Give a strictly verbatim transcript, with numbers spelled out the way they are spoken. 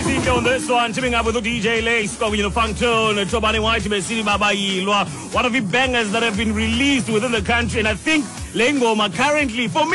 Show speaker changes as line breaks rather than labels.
Sihle on this one, teaming up with the D J Lace, with the funk tone, Tobani White, Besini Baba Yilwa. One of the bangers that have been released within the country, and I think Lengoma currently, for me,